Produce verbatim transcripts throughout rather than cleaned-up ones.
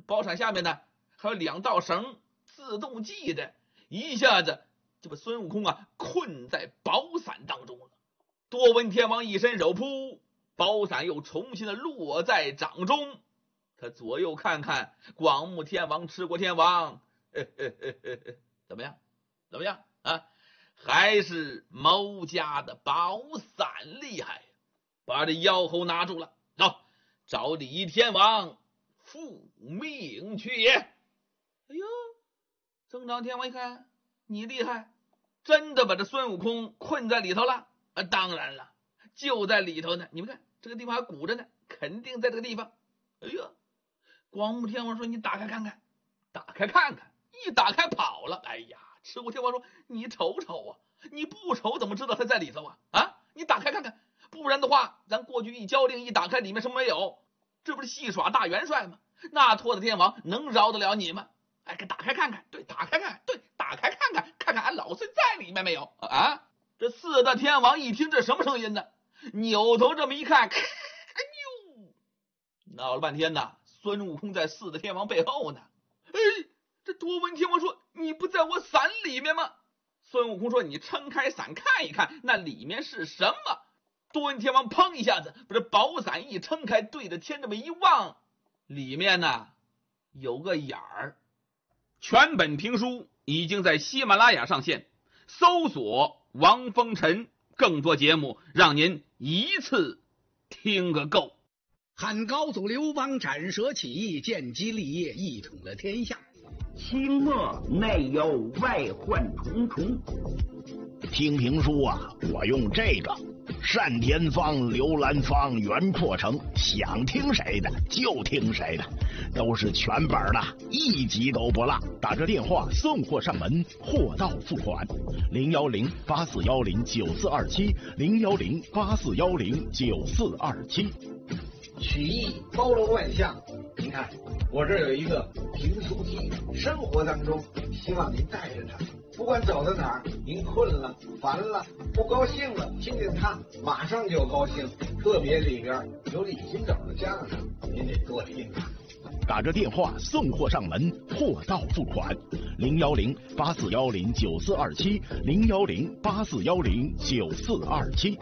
宝伞下面呢还有两道绳自动系的，一下子就把孙悟空啊困在宝伞当中了。多闻天王一伸手扑，宝伞又重新的落在掌中。他左右看看，广目天王、持国天王，呵呵呵呵呵怎么样？怎么样啊？还是某家的宝伞厉害，把这妖猴拿住了。走，找李天王复命去。哎呦，增长天王一看你厉害，真的把这孙悟空困在里头了。啊，当然了，就在里头呢。你们看这个地方还鼓着呢，肯定在这个地方。哎呦，广目天王说：“你打开看看。”打开看看，一打开跑了。哎呀，持国天王说：“你瞅瞅啊，你不瞅怎么知道他在里头啊？啊，你打开看看，不然的话，咱过去一交令一打开，里面什么没有？这不是戏耍大元帅吗？那托的天王能饶得了你吗？哎，打开看看，对，打开看看，对，打开看看，看看俺老孙在里面没有啊？”这四大天王一听这什么声音呢？扭头这么一看，哎呦，闹了半天呐，孙悟空在四大天王背后呢。哎，这多闻天王说：“你不在我伞里面吗？”孙悟空说：“你撑开伞看一看，那里面是什么？”多闻天王砰一下子把这宝伞一撑开，对着天这么一望，里面呢有个眼儿。全本评书已经在喜马拉雅上线，搜索王风尘，更多节目让您一次听个够。 汉高祖刘邦斩蛇起义，建基立业，一统了天下。 清末内忧外患重重。 听评书啊，我用这个单田芳、刘兰芳、袁阔成，想听谁的就听谁的，都是全本的，一集都不落。打这电话送货上门，货到付款。零幺零八四幺零九四二七，零幺零八四幺零九四二七。 曲艺包罗万象，您看我这有一个评书机，生活当中希望您带着它，不管走到哪儿，您困了、烦了、不高兴了，听听它，马上就高兴。特别里边有李金斗的相声，您得多听啊。 打着电话送货上门，货到付款。零幺零八四幺零九四二七，零幺零八四幺零九四二七。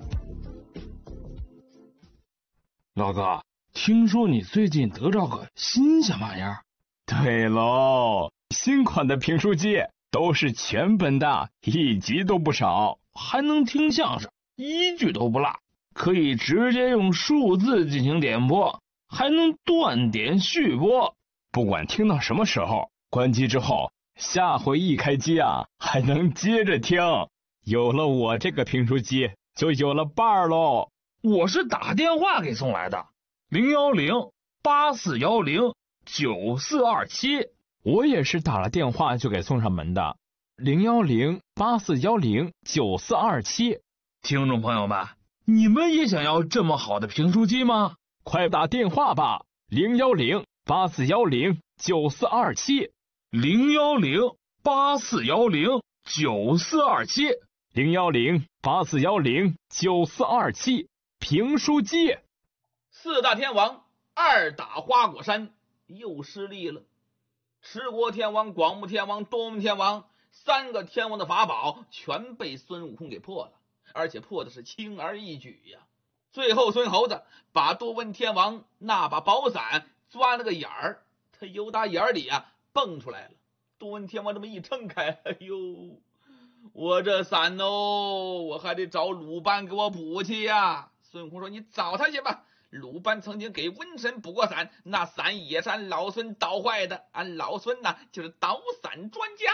老哥，听说你最近得着个新鲜玩意儿？ 对喽，新款的评书机都是全本的，一集都不少， 还能听相声，一句都不落，可以直接用数字进行点播，还能断点续播。 不管听到什么时候，关机之后，下回一开机啊，还能接着听。有了我这个评书机，就有了伴儿喽。 我是打电话给送来的，零幺零八四幺零九四二七。 我也是打了电话就给送上门的，零幺零八四幺零九四二七。 听众朋友们，你们也想要这么好的评书机吗？ 快打电话吧，零幺零八四幺零九四二七， 零幺零八四幺零九四二七， 零幺零八四幺零九四二七。评书机。 四大天王二打花果山又失利了，持国天王、广目天王、多闻天王三个天王的法宝全被孙悟空给破了，而且破的是轻而易举呀。最后孙猴子把多闻天王那把宝伞钻了个眼儿，他由打眼里啊蹦出来了。多闻天王这么一撑开，哎呦，我这伞哦，我还得找鲁班给我补去呀。孙悟空说：“你找他去吧，鲁班曾经给瘟神补过伞，那伞也是俺老孙捣坏的，俺老孙呐就是捣伞专家。”